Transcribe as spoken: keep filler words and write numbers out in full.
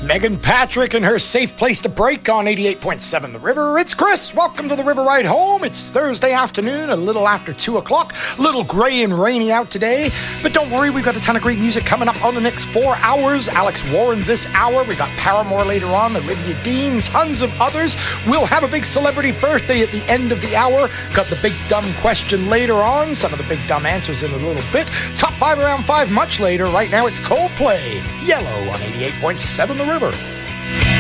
Megan Patrick and her safe place to break on eighty-eight point seven The River. It's Chris. Welcome to the River Ride Home. It's Thursday afternoon, a little after two o'clock. A little gray and rainy out today. But don't worry, we've got a ton of great music coming up on the next four hours. Alex Warren this hour. We got Paramore later on, Olivia Dean, tons of others. We'll have a big celebrity birthday at the end of the hour. Got the big dumb question later on. Some of the big dumb answers in a little bit. Top five around five much later. Right now it's Coldplay. Yellow on eighty-eight point seven The River.